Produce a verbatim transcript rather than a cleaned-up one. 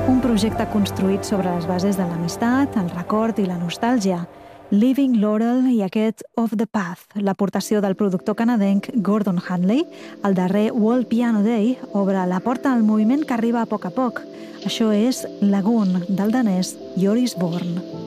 Un projecte construït sobre les bases de l'amistat, el record i la nostàlgia. Living Laurel i aquest Off the Path, l'aportació del productor canadenc Gordon Hanley, el darrer World Piano Day, obre la porta al moviment que arriba a poc a poc. Això és Lagoon, del danès Joris Born.